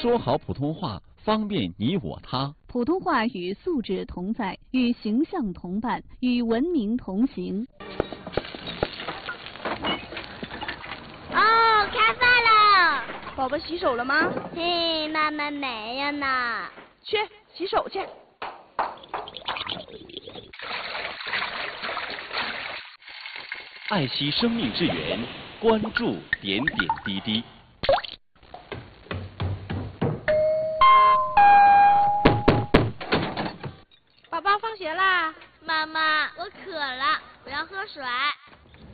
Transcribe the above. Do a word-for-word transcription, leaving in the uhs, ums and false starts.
说好普通话，方便你我他。 普通话与素质同在，与形象同伴，与文明同行。 哦，开饭了！ 宝宝洗手了吗？ 嘿，妈妈没有呢。 去洗手去。 爱惜生命之源，关注点点滴滴。 宝宝放学啦！ 妈妈，我渴了，我要喝水。